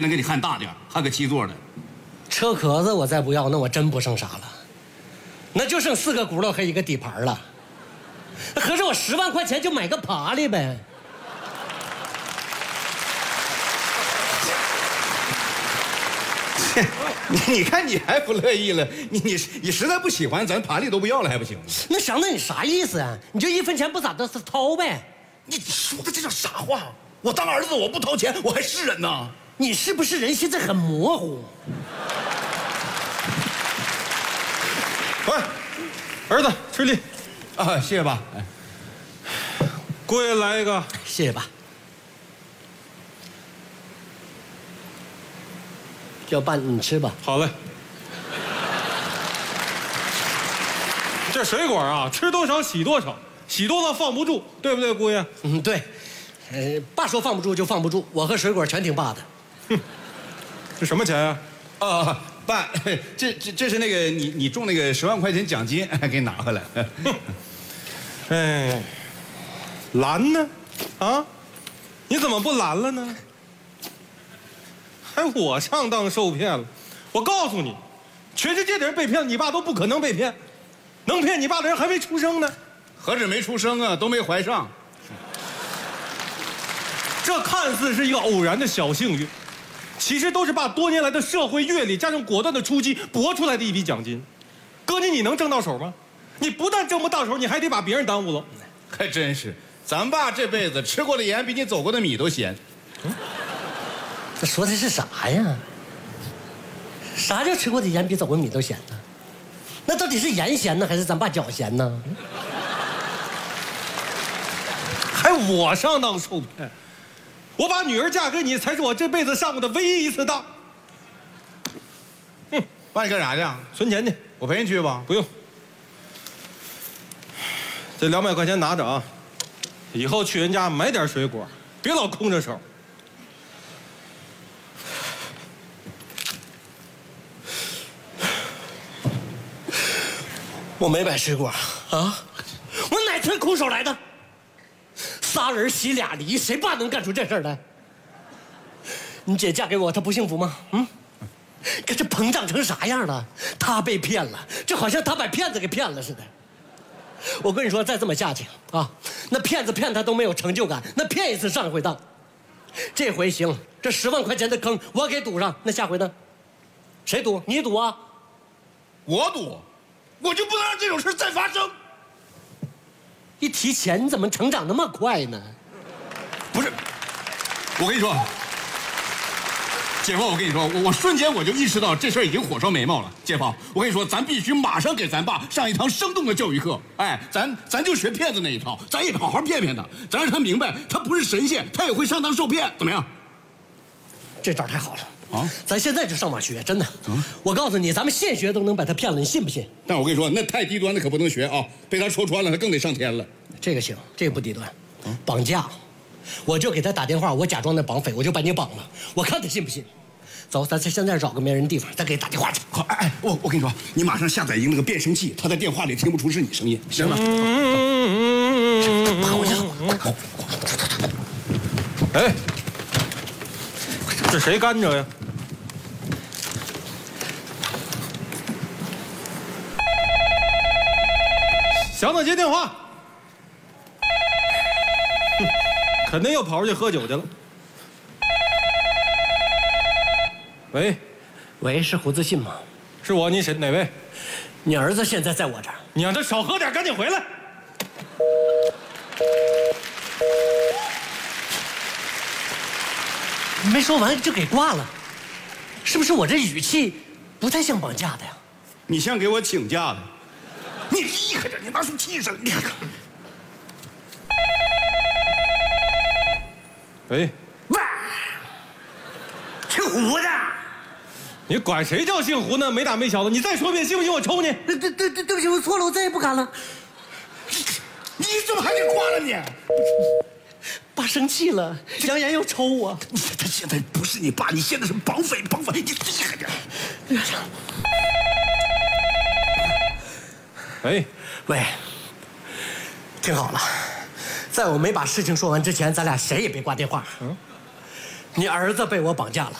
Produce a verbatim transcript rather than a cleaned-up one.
能给你焊大点，焊个七座的。 车壳子我再不要，那我真不剩啥了，那就剩四个轱辘和一个底盘了。合着我十万块钱就买个爬犁呗。 你你看你还不乐意了，你你你实在不喜欢，咱爬犁都不要了还不行吗？ 那祥子，你啥意思啊？你就一分钱不咋的掏呗？ 你说的这叫啥话？我当儿子我不掏钱，我还是人呢？ 你是不是人现在很模糊？ 喂，儿子吃力啊，谢谢爸。哎， 姑爷来一个， 谢谢爸。叫爸，你吃吧。 好嘞。这水果啊，吃多少洗多少，洗多了放不住，对不对，姑爷？ 嗯，对。呃，爸说放不住就放不住，我和水果全听爸的。 哼，这什么钱呀？ 啊，爸，这这这是那个你你中那个十万块钱奖金，给你拿回来。 哎，蓝呢？啊，你怎么不蓝了呢？还我上当受骗了？我告诉你，全世界的人被骗，你爸都不可能被骗，能骗你爸的人还没出生呢。 何止没出生啊，都没怀上。 这看似是一个偶然的小幸运，其实都是爸多年来的社会阅历加上果断的出击搏出来的一笔奖金。哥你你能挣到手吗？你不但挣不到手，你还得把别人耽误了。 还真是，咱爸这辈子吃过的盐比你走过的米都咸。 嗯，这说的是啥呀？啥叫吃过的盐比走过的米都咸呢？那到底是盐咸呢，还是咱爸脚咸呢？ 还我上当受骗？我把女儿嫁给你，才是我这辈子上过的唯一一次当。 哼，爸，你干啥去？ 存钱去。 我陪你去吧。 不用。这两百块钱拿着啊，以后去人家买点水果，别老空着手。 我没买水果啊，我哪天空手来的？仨人洗俩梨，谁爸能干出这事儿来？你姐嫁给我，她不幸福吗？嗯，可这膨胀成啥样了？她被骗了，就好像她把骗子给骗了似的。我跟你说，再这么下去啊，那骗子骗他都没有成就感，那骗一次上一回当。这回行，这十万块钱的坑我给堵上，那下回呢？谁赌？你赌啊？ 我赌，我就不能让这种事再发生。 一提钱，你怎么成长那么快呢？ 不是，我跟你说，姐夫，我跟你说，我我瞬间我就意识到这事儿已经火烧眉毛了。姐夫，我跟你说，咱必须马上给咱爸上一堂生动的教育课。哎，咱咱就学骗子那一套，咱也好好骗骗他，咱让他明白他不是神仙，他也会上当受骗，怎么样？ 这招太好了啊！ 咱现在就上网学，真的。嗯，我告诉你，咱们现学都能把他骗了，你信不信？ 但我跟你说，那太低端的可不能学啊！被他戳穿了，他更得上天了。 这个行，这个不低端。嗯，绑架，我就给他打电话，我假装那绑匪，我就把你绑了，我看他信不信。走，咱现在找个没人地方，再给他打电话去。 好，哎哎，我我跟你说，你马上下载一个那个变声器，他在电话里听不出是你声音，行吗？ 跑去！ 哎，这谁干着呀？祥子接电话，肯定又跑出去喝酒去了。喂， 喂，是胡自信吗？ 是我，你谁哪位？ 你儿子现在在我这儿。 你让他少喝点，赶紧回来。 没说完就给挂了，是不是我这语气不太像绑架的呀？ 你像给我请假的。你厉害点，你拿出气势，你看。 喂， 喂，姓胡的。 你管谁叫姓胡呢？没大没小的，你再说一遍，信不信我抽你？ 对对对对，对不起，我错了，我再也不敢了。 你怎么还给挂了你？ 爸生气了，扬言要抽我。 他现在不是你爸，你现在是绑匪，绑匪，你厉害点。 喂喂，听好了，在我没把事情说完之前，咱俩谁也别挂电话。嗯，你儿子被我绑架了。